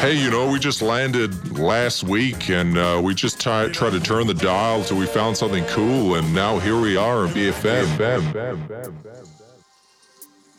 Hey, we just landed last week and we just tried to turn the dial till we found something cool, and now here we are on BFM.